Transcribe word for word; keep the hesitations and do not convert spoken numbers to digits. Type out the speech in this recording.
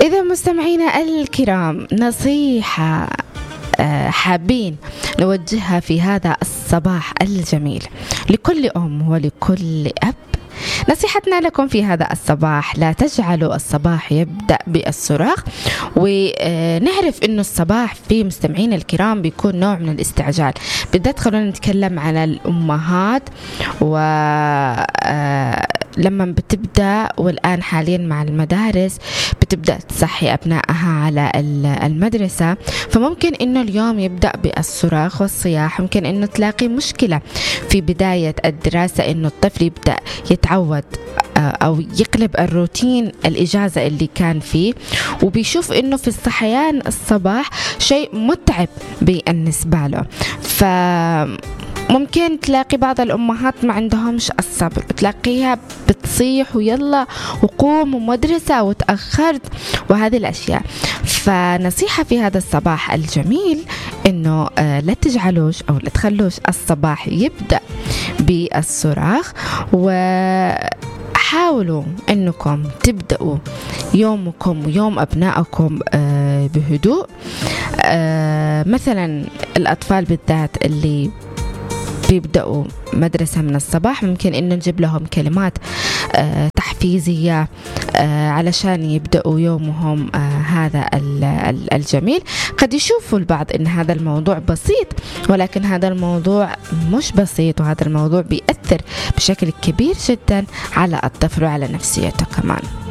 إذا مستمعينا الكرام نصيحة حابين نوجهها في هذا الصباح الجميل لكل أم ولكل أب، نصيحتنا لكم في هذا الصباح: لا تجعلوا الصباح يبدأ بالصراخ. ونعرف إنه الصباح في مستمعين الكرام بيكون نوع من الاستعجال، بالذات خلونا نتكلم عن الأمهات ولما بتبدأ، والآن حاليا مع المدارس بتبدأ تصحي أبنائها على المدرسة، فممكن إنه اليوم يبدأ بالصراخ والصياح. ممكن إنه تلاقي مشكلة في بداية الدراسة إنه الطفل يبدأ يتعود أو يقلب الروتين الإجازة اللي كان فيه، وبيشوف إنه في الصحيان الصباح شيء متعب بالنسبة له. فممكن تلاقي بعض الأمهات ما عندهمش الصبر، تلاقيها بتصيح ويلا وقوم ومدرسة وتأخرت وهذه الأشياء. فنصيحة في هذا الصباح الجميل إنه لا تجعلوش أو لا تخلوش الصباح يبدأ بالصراخ، وحاولوا أنكم تبدأوا يومكم ويوم أبنائكم بهدوء. مثلا الأطفال بالذات اللي بيبدأوا مدرسة من الصباح ممكن إن نجيب لهم كلمات تحفيزية علشان يبدأوا يومهم هذا الجميل. قد يشوفوا البعض إن هذا الموضوع بسيط، ولكن هذا الموضوع مش بسيط، وهذا الموضوع بيأثر بشكل كبير جدا على الطفل وعلى نفسيته كمان.